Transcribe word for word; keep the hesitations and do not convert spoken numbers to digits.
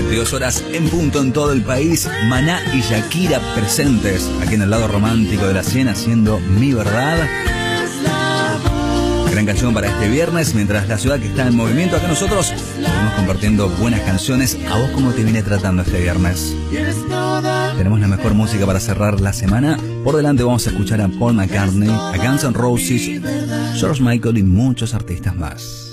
veintidós horas en punto en todo el país. Maná y Shakira presentes aquí en el lado romántico de la cien haciendo Mi Verdad. Gran canción para este viernes, mientras la ciudad que está en movimiento. Acá nosotros seguimos compartiendo buenas canciones. ¿A vos cómo te viene tratando este viernes? Tenemos la mejor música para cerrar la semana. Por delante vamos a escuchar a Paul McCartney, a Guns N' Roses, George Michael y muchos artistas más.